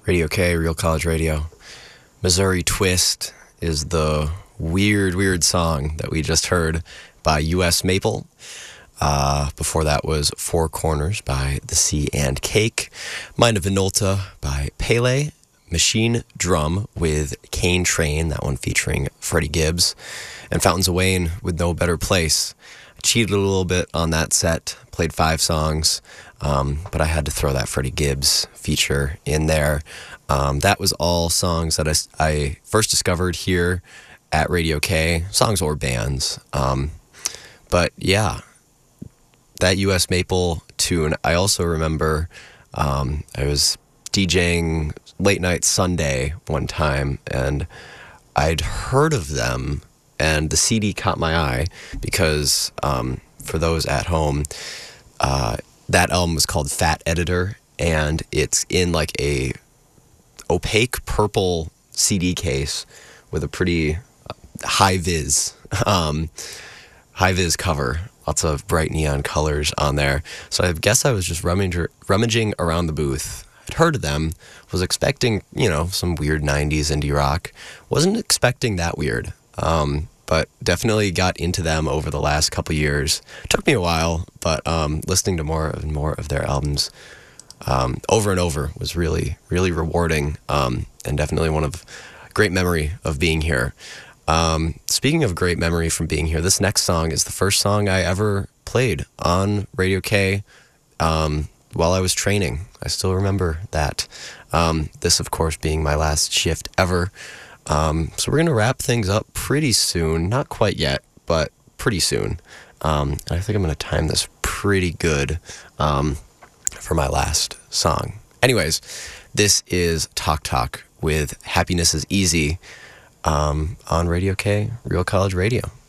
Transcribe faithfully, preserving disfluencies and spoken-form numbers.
Radio K, Real College Radio. Missouri Twist is the weird, weird song that we just heard by U S Maple. Uh, before that was Four Corners by The Sea and Cake. Mind of Vinolta by Pele. Machine Drum with Cane Train, that one featuring Freddie Gibbs. And Fountains of Wayne with No Better Place. I cheated a little bit on that set, played five songs, um, but I had to throw that Freddie Gibbs feature in there. Um, that was all songs that I, I first discovered here at Radio K, songs or bands. Um, but yeah, that U S Maple tune, I also remember um, I was DJing late night Sunday one time, and I'd heard of them, and the C D caught my eye because um, for those at home, uh, that album was called Fat Editor, and it's in like a opaque purple C D case with a pretty high vis, um, high vis cover. Lots of bright neon colors on there. So I guess I was just rummaging, rummaging around the booth. I'd heard of them, was expecting, you know, some weird nineties indie rock. Wasn't expecting that weird, um, but definitely got into them over the last couple years. It took me a while, but um, listening to more and more of their albums um, over and over was really, really rewarding, um, and definitely one of great memory of being here. Um, speaking of great memory from being here, this next song is the first song I ever played on Radio K um, while I was training. I still remember that. Um, this, of course, being my last shift ever. Um, so we're going to wrap things up pretty soon. Not quite yet, but pretty soon. Um, and I think I'm going to time this pretty good um, for my last song. Anyways, this is Talk Talk with Happiness is Easy. Um, on Radio K, Real College Radio.